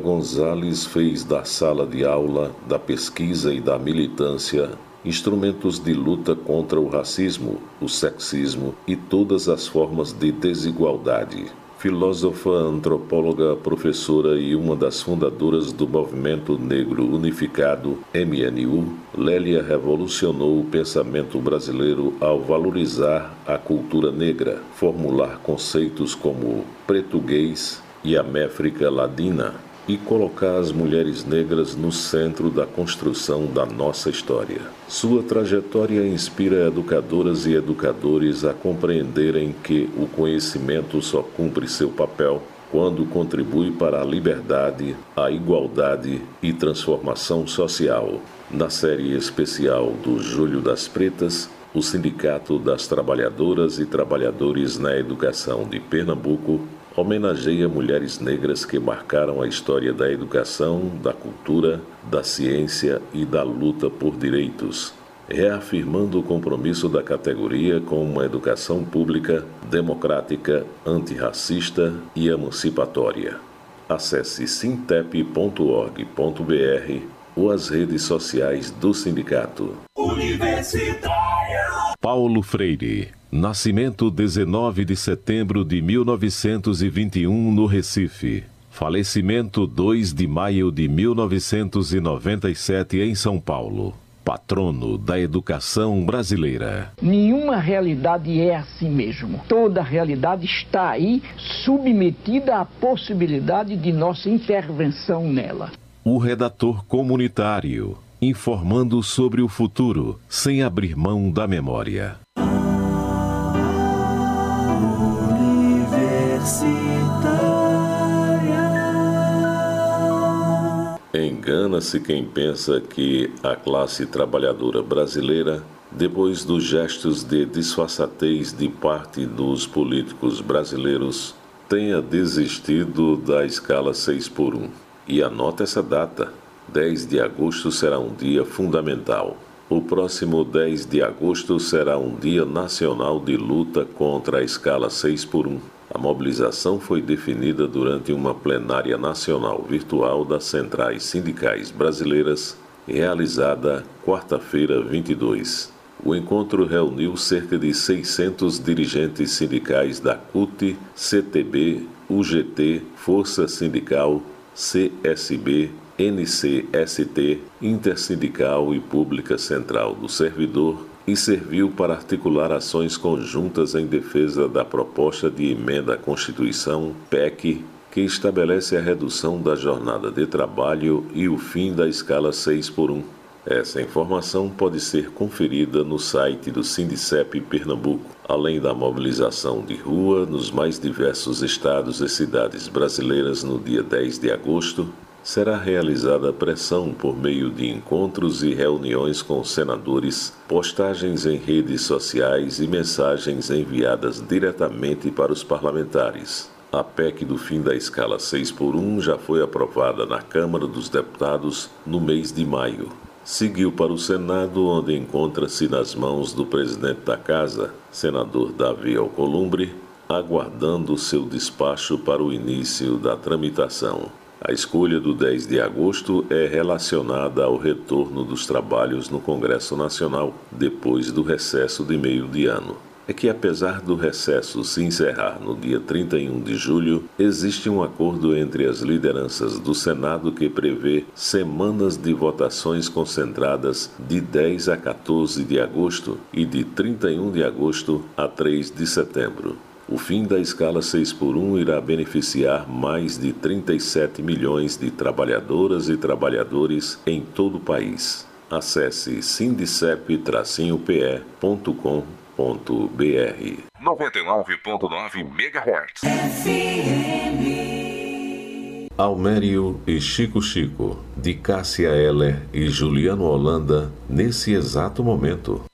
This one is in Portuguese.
Gonzalez fez da sala de aula, da pesquisa e da militância instrumentos de luta contra o racismo, o sexismo e todas as formas de desigualdade. Filósofa, antropóloga, professora e uma das fundadoras do Movimento Negro Unificado, MNU, Lélia revolucionou o pensamento brasileiro ao valorizar a cultura negra, formular conceitos como pretuguês e améfrica ladina e colocar as mulheres negras no centro da construção da nossa história. Sua trajetória inspira educadoras e educadores a compreenderem que o conhecimento só cumpre seu papel quando contribui para a liberdade, a igualdade e transformação social. Na série especial do Julho das Pretas, o Sindicato das Trabalhadoras e Trabalhadores na Educação de Pernambuco homenageia mulheres negras que marcaram a história da educação, da cultura, da ciência e da luta por direitos, reafirmando o compromisso da categoria com uma educação pública, democrática, antirracista e emancipatória. Acesse sintep.org.br ou as redes sociais do sindicato. Universitária. Paulo Freire. Nascimento 19 de setembro de 1921 no Recife. Falecimento 2 de maio de 1997 em São Paulo. Patrono da educação brasileira. Nenhuma realidade é assim mesmo. Toda realidade está aí, submetida à possibilidade de nossa intervenção nela. O redator comunitário, informando sobre o futuro, sem abrir mão da memória. Engana-se quem pensa que a classe trabalhadora brasileira, depois dos gestos de disfarçatez de parte dos políticos brasileiros, tenha desistido da escala 6x1. E anota essa data, 10 de agosto será um dia fundamental. O próximo 10 de agosto será um dia nacional de luta contra a escala 6x1. A mobilização foi definida durante uma plenária nacional virtual das Centrais Sindicais Brasileiras, realizada quarta-feira 22. O encontro reuniu cerca de 600 dirigentes sindicais da CUT, CTB, UGT, Força Sindical, CSB, NCST, Intersindical e Pública Central do Servidor, e serviu para articular ações conjuntas em defesa da proposta de emenda à Constituição, PEC, que estabelece a redução da jornada de trabalho e o fim da escala 6x1. Essa informação pode ser conferida no site do Sindicep Pernambuco. Além da mobilização de rua nos mais diversos estados e cidades brasileiras no dia 10 de agosto, será realizada pressão por meio de encontros e reuniões com senadores, postagens em redes sociais e mensagens enviadas diretamente para os parlamentares. A PEC do fim da escala 6x1 já foi aprovada na Câmara dos Deputados no mês de maio. Seguiu para o Senado, onde encontra-se nas mãos do presidente da Casa, senador Davi Alcolumbre, aguardando seu despacho para o início da tramitação. A escolha do 10 de agosto é relacionada ao retorno dos trabalhos no Congresso Nacional, depois do recesso de meio de ano. É que, apesar do recesso se encerrar no dia 31 de julho, existe um acordo entre as lideranças do Senado que prevê semanas de votações concentradas de 10 a 14 de agosto e de 31 de agosto a 3 de setembro. O fim da escala 6x1 irá beneficiar mais de 37 milhões de trabalhadoras e trabalhadores em todo o país. Acesse sindicep-pe.com.br. 99.9 MHz. Almério e Chico Chico, de Cássia Eller e Juliano Holanda, nesse exato momento.